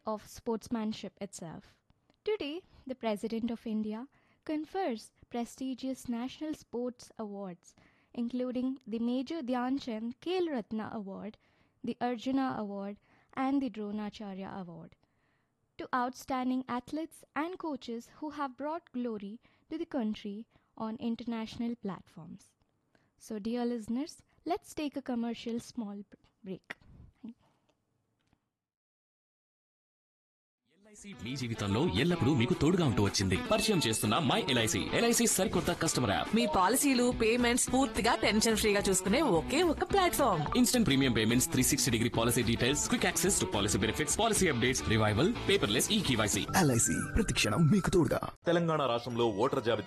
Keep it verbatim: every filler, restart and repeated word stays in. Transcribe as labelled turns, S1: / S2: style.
S1: of sportsmanship itself. Today, the President of India confers prestigious national sports awards, including the Major Dhyan Chand Khel Ratna Award, the Arjuna Award, and the Dronacharya Award, to outstanding athletes and coaches who have brought glory to the country on international platforms. So, dear listeners, let's take a commercial small break.
S2: LIC మీ జీవితంలో ఎల్లప్పుడూ మీకు తోడుగా ఉంటూ వచ్చింది. పరిచయం చేస్తున్న my LIC. LIC సరికొత్త customer app.
S3: మీ పాలసీలు పేమెంట్స్ పూర్తిగా టెన్షన్ ఫ్రీగా చూసుకునే ఒకే ఒక platform.
S2: Instant premium payments, three sixty degree policy details, quick access to policy benefits, policy updates, revival, paperless ఈ కేవైసీ.
S4: ఎల్ఐసి ప్రతి క్షణం మీకు తోడుగా.
S5: తెలంగాణ రాష్ట్రంలో ఓటర్ జాబితా